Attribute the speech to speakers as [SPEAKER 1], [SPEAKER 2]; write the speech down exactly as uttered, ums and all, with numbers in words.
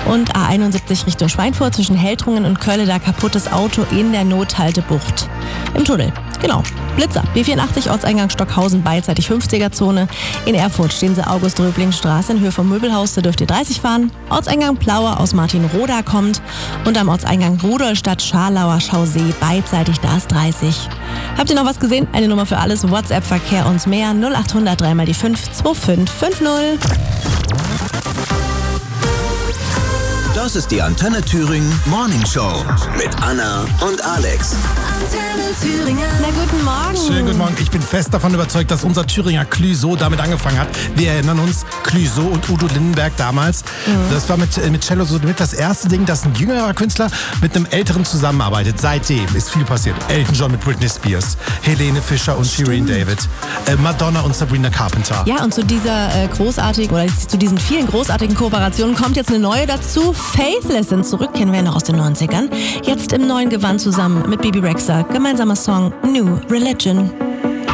[SPEAKER 1] Und A einundsiebzig Richtung Schweinfurt zwischen Heltrungen und Kölle, da kaputtes Auto in der Nothaltebucht. Im Tunnel. Genau. Blitzer. B vierundachtzig Ortseingang Stockhausen beidseitig fünfziger-Zone. In Erfurt stehen Sie August-Röbling-Straße in Höhe vom Möbelhaus, da dürft ihr dreißig fahren. Ortseingang Plauer aus Martinroda kommt. Und am Ortseingang Rudolstadt Scharlauer Schausee beidseitig, da ist dreißig. Habt ihr noch was gesehen? Eine Nummer für alles, WhatsApp, Verkehr und mehr. null achthundert drei mal die fünf zwei fünf fünf null.
[SPEAKER 2] Das ist die Antenne Thüringen Morning Show mit Anna und Alex.
[SPEAKER 1] Antenne Thüringen. Na, guten Morgen.
[SPEAKER 3] Schönen guten Morgen. Ich bin fest davon überzeugt, dass unser Thüringer Clüso damit angefangen hat. Wir erinnern uns, Clüso und Udo Lindenberg damals. Mhm. Das war mit, mit Cello so mit das erste Ding, dass ein jüngerer Künstler mit einem älteren zusammenarbeitet. Seitdem ist viel passiert. Elton John mit Britney Spears, Helene Fischer und Shirin David, äh, Madonna und Sabrina Carpenter.
[SPEAKER 1] Ja, und zu dieser äh, großartigen, oder zu diesen vielen großartigen Kooperationen kommt jetzt eine neue dazu. Faithless sind zurück, kennen wir ja noch aus den neunzigern. Jetzt im neuen Gewand zusammen mit Bibi Rexha. Gemeinsamer Song New Religion.